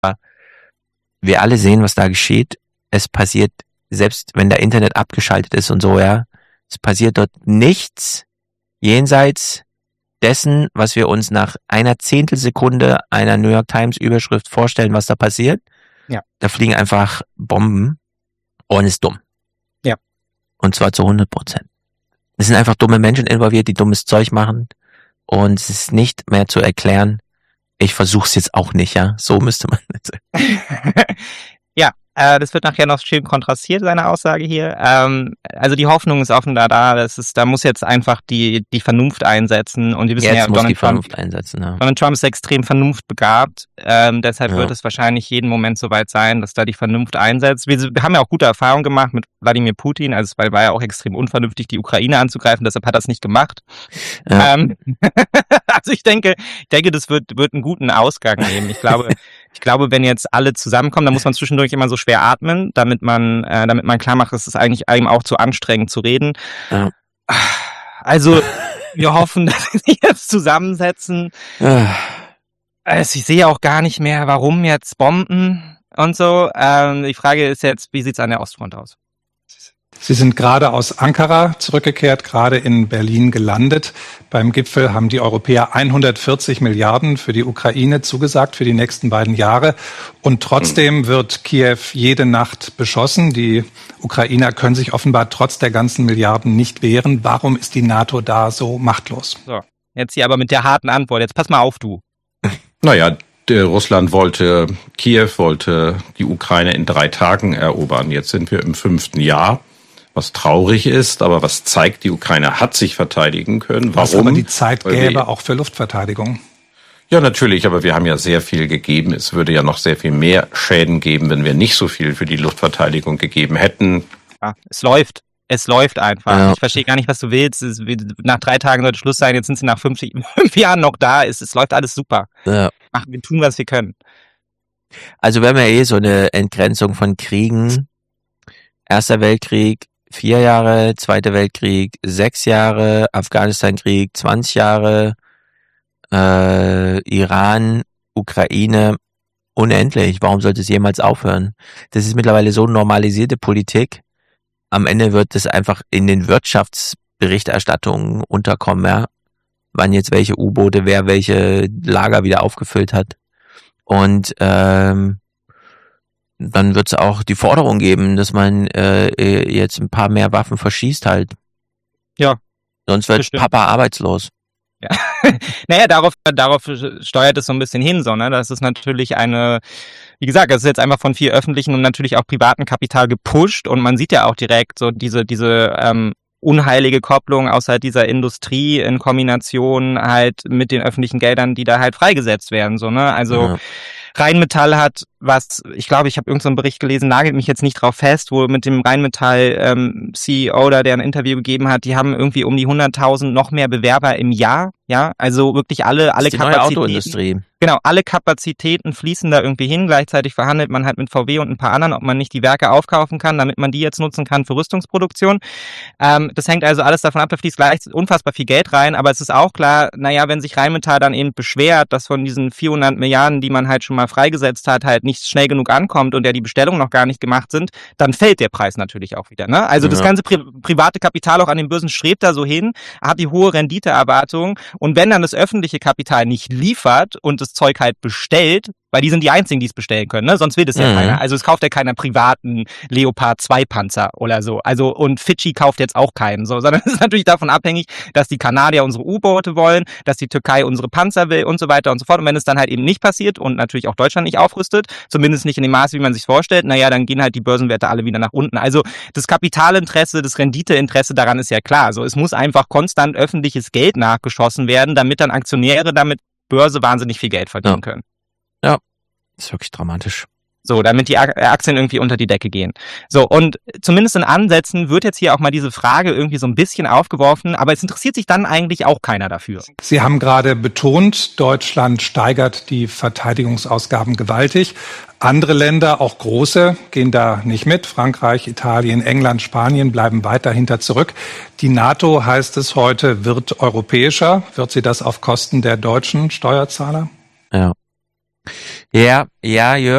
wir alle sehen, was da geschieht. Es passiert, selbst wenn der Internet abgeschaltet ist und so, ja, es passiert dort nichts jenseits dessen, was wir uns nach einer Zehntelsekunde einer New York Times Überschrift vorstellen, was da passiert. Ja. Da fliegen einfach Bomben und ist dumm. Ja. Und zwar zu 100%. Es sind einfach dumme Menschen involviert, die dummes Zeug machen und es ist nicht mehr zu erklären. Ich versuch's jetzt auch nicht, ja. So müsste man das sagen. Ja, das wird nachher noch schön kontrastiert, seine Aussage hier. Also die Hoffnung ist offenbar da. Da muss jetzt einfach die Vernunft einsetzen. Und wir wissen jetzt muss die Vernunft einsetzen, ja. Donald Trump ist extrem vernunftbegabt. Deshalb wird es wahrscheinlich jeden Moment soweit sein, dass da die Vernunft einsetzt. Wir haben ja auch gute Erfahrungen gemacht mit Wladimir Putin. Also es war ja auch extrem unvernünftig, die Ukraine anzugreifen. Deshalb hat er es nicht gemacht. Ja. Also ich denke, das wird einen guten Ausgang nehmen. Ich glaube, wenn jetzt alle zusammenkommen, dann muss man zwischendurch immer so schwer atmen, damit man klar macht, es ist eigentlich einem auch zu anstrengend zu reden. Ja. Also wir hoffen, dass sie sich jetzt zusammensetzen. Also ich sehe auch gar nicht mehr, warum jetzt Bomben und so. Die Frage ist jetzt, wie sieht's an der Ostfront aus? Sie sind gerade aus Ankara zurückgekehrt, gerade in Berlin gelandet. Beim Gipfel haben die Europäer 140 Milliarden für die Ukraine zugesagt für die nächsten beiden Jahre. Und trotzdem wird Kiew jede Nacht beschossen. Die Ukrainer können sich offenbar trotz der ganzen Milliarden nicht wehren. Warum ist die NATO da so machtlos? So, jetzt hier aber mit der harten Antwort. Jetzt pass mal auf, du. Naja, Russland Kiew wollte die Ukraine in 3 Tagen erobern. Jetzt sind wir im 5. Jahr. Was traurig ist, aber was zeigt, die Ukraine hat sich verteidigen können. Warum? Was aber die Zeit gäbe auch für Luftverteidigung. Ja, natürlich, aber wir haben ja sehr viel gegeben. Es würde ja noch sehr viel mehr Schäden geben, wenn wir nicht so viel für die Luftverteidigung gegeben hätten. Ja, es läuft einfach. Ja. Ich verstehe gar nicht, was du willst. Nach 3 Tagen sollte Schluss sein. Jetzt sind sie nach 5 Jahren noch da. Es läuft alles super. Ja. Wir tun, was wir können. Also wir haben ja so eine Entgrenzung von Kriegen. Erster Weltkrieg 4 Jahre, Zweiter Weltkrieg 6 Jahre, Afghanistan-Krieg 20 Jahre, Iran, Ukraine unendlich. Warum sollte es jemals aufhören? Das ist mittlerweile so normalisierte Politik. Am Ende wird es einfach in den Wirtschaftsberichterstattungen unterkommen, ja, wann jetzt welche U-Boote, wer welche Lager wieder aufgefüllt hat. Und dann wird es auch die Forderung geben, dass man jetzt ein paar mehr Waffen verschießt halt. Ja. Sonst wird Papa arbeitslos. Ja. Naja, darauf steuert es so ein bisschen hin, so, ne? Das ist natürlich wie gesagt, das ist jetzt einfach von viel öffentlichen und natürlich auch privaten Kapital gepusht und man sieht ja auch direkt so diese unheilige Kopplung aus halt dieser Industrie in Kombination halt mit den öffentlichen Geldern, die da halt freigesetzt werden, so, ne? Also, ja. Rheinmetall hat ich glaube, ich habe irgendeinen so einen Bericht gelesen, nagelt mich jetzt nicht drauf fest, wo mit dem Rheinmetall CEO da, der ein Interview gegeben hat, die haben irgendwie um die 100.000 noch mehr Bewerber im Jahr, ja, also wirklich alle Kapazitäten. Die neue Autoindustrie. Genau, alle Kapazitäten fließen da irgendwie hin, gleichzeitig verhandelt man halt mit VW und ein paar anderen, ob man nicht die Werke aufkaufen kann, damit man die jetzt nutzen kann für Rüstungsproduktion. Das hängt also alles davon ab, da fließt gleich unfassbar viel Geld rein, aber es ist auch klar, naja, wenn sich Rheinmetall dann eben beschwert, dass von diesen 400 Milliarden, die man halt schon mal freigesetzt hat, halt nicht schnell genug ankommt und die Bestellungen noch gar nicht gemacht sind, dann fällt der Preis natürlich auch wieder, ne? Also das ganze private Kapital auch an den Börsen strebt da so hin, hat die hohe Renditeerwartung und wenn dann das öffentliche Kapital nicht liefert und das Zeug halt bestellt, weil die sind die einzigen, die es bestellen können, ne? Sonst will das ja keiner. Also es kauft ja keiner privaten Leopard 2 Panzer oder so. Also und Fidschi kauft jetzt auch keinen, so, sondern es ist natürlich davon abhängig, dass die Kanadier unsere U-Boote wollen, dass die Türkei unsere Panzer will und so weiter und so fort. Und wenn es dann halt eben nicht passiert und natürlich auch Deutschland nicht aufrüstet, zumindest nicht in dem Maße, wie man sich vorstellt, naja, dann gehen halt die Börsenwerte alle wieder nach unten. Also das Kapitalinteresse, das Renditeinteresse daran ist ja klar. So, es muss einfach konstant öffentliches Geld nachgeschossen werden, damit dann Aktionäre damit Börse wahnsinnig viel Geld verdienen können. Ja, ist wirklich dramatisch. So, damit die Aktien irgendwie unter die Decke gehen. So, und zumindest in Ansätzen wird jetzt hier auch mal diese Frage irgendwie so ein bisschen aufgeworfen, aber es interessiert sich dann eigentlich auch keiner dafür. Sie haben gerade betont, Deutschland steigert die Verteidigungsausgaben gewaltig. Andere Länder, auch große, gehen da nicht mit. Frankreich, Italien, England, Spanien bleiben weiter hinter zurück. Die NATO, heißt es heute, wird europäischer. Wird sie das auf Kosten der deutschen Steuerzahler? Ja. Ja, Jörg.